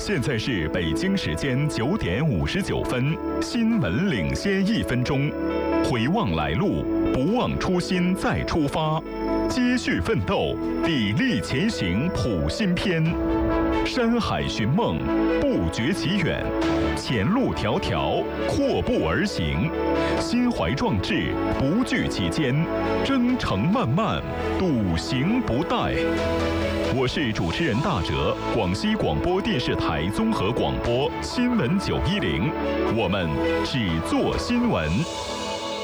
现在是北京时间9点59分，新闻领先1分钟。回望来路，不忘初心再出发，接续奋斗，砥砺前行谱新篇。山海寻梦，不绝其远；前路迢迢，阔步而行。心怀壮志，不惧其艰，征程漫漫，笃行不怠。我是主持人大哲，广西广播电视台综合广播新闻910，我们只做新闻。